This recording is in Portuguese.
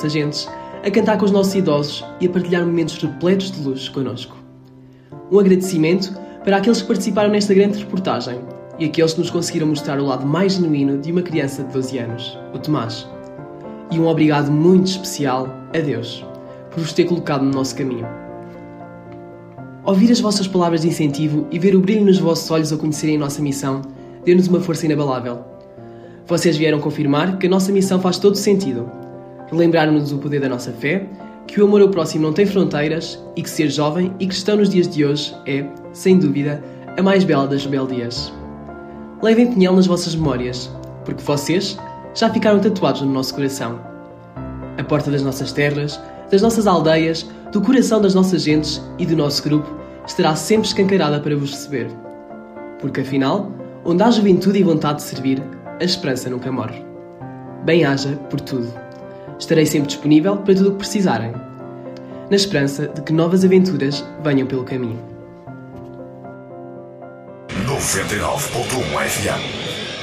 nossas gentes, a cantar com os nossos idosos e a partilhar momentos repletos de luz connosco. Um agradecimento para aqueles que participaram nesta grande reportagem e aqueles que nos conseguiram mostrar o lado mais genuíno de uma criança de 12 anos, o Tomás. E um obrigado muito especial a Deus por vos ter colocado no nosso caminho. Ouvir as vossas palavras de incentivo e ver o brilho nos vossos olhos ao conhecerem a nossa missão deu-nos uma força inabalável. Vocês vieram confirmar que a nossa missão faz todo sentido. Relembraram-nos o poder da nossa fé, que o amor ao próximo não tem fronteiras e que ser jovem e cristão nos dias de hoje é, sem dúvida, a mais bela das rebeldias. Levem Pinhel nas vossas memórias, porque vocês já ficaram tatuados no nosso coração. A porta das nossas terras, das nossas aldeias, do coração das nossas gentes e do nosso grupo estará sempre escancarada para vos receber. Porque afinal, onde há juventude e vontade de servir, a esperança nunca morre. Bem-haja por tudo. Estarei sempre disponível para tudo o que precisarem, na esperança de que novas aventuras venham pelo caminho. 99.1 FM